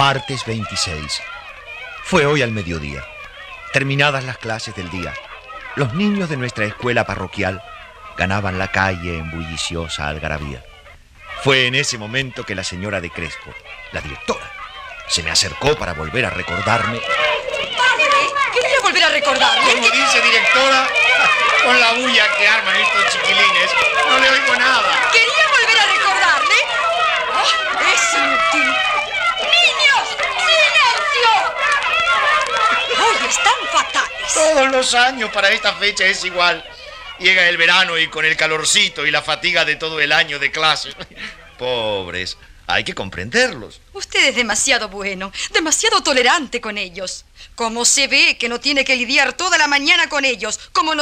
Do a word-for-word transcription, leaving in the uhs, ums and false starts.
Martes veintiséis. Fue hoy al mediodía. Terminadas las clases del día, los niños de nuestra escuela parroquial ganaban la calle en bulliciosa algarabía. Fue en ese momento que la señora de Crespo, la directora, se me acercó para volver a recordarme. Padre, quería volver a recordarle. Como dice, directora, con la bulla que arman estos chiquilines, no le oigo nada. Quería volver a recordarle. Oh, es inútil. ¡Niños! ¡Silencio! Hoy están fatales. Todos los años para esta fecha es igual. Llega el verano y con el calorcito y la fatiga de todo el año de clases. Pobres, hay que comprenderlos. Usted es demasiado bueno, demasiado tolerante con ellos. Como se ve que no tiene que lidiar toda la mañana con ellos, como no